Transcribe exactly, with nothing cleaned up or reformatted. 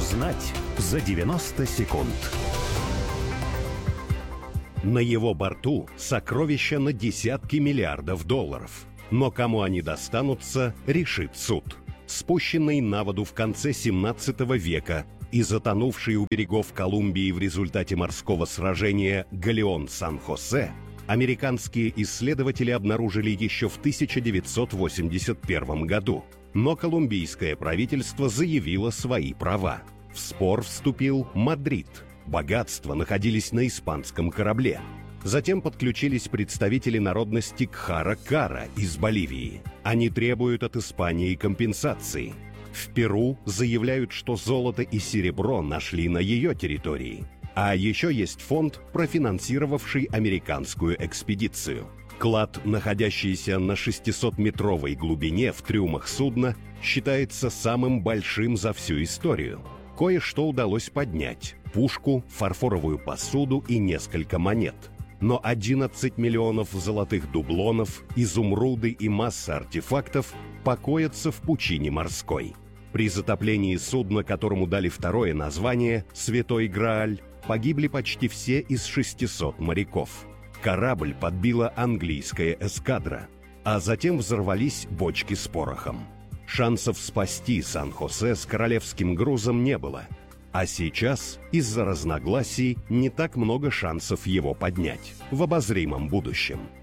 Узнать за девяносто секунд. На его борту сокровища на десятки миллиардов долларов. Но кому они достанутся, решит суд. Спущенный на воду в конце семнадцатого века и затонувший у берегов Колумбии в результате морского сражения галеон «Сан-Хосе» американские исследователи обнаружили еще в тысяча девятьсот восемьдесят первом году. Но колумбийское правительство заявило свои права. В спор вступил Мадрид. Богатства находились на испанском корабле. Затем подключились представители народности Кхара-Кара из Боливии. Они требуют от Испании компенсации. В Перу заявляют, что золото и серебро нашли на ее территории. А еще есть фонд, профинансировавший американскую экспедицию. Клад, находящийся на шестисотметровой глубине в трюмах судна, считается самым большим за всю историю. Кое-что удалось поднять – пушку, фарфоровую посуду и несколько монет. Но одиннадцать миллионов золотых дублонов, изумруды и масса артефактов покоятся в пучине морской. При затоплении судна, которому дали второе название «Святой Грааль», погибли почти все из шестисот моряков. Корабль подбила английская эскадра, а затем взорвались бочки с порохом. Шансов спасти Сан-Хосе с королевским грузом не было. А сейчас, из-за разногласий, не так много шансов его поднять в обозримом будущем.